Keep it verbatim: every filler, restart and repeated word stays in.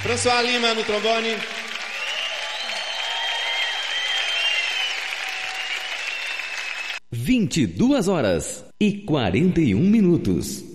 François Lima no trombone. vinte e duas horas e quarenta e um minutos.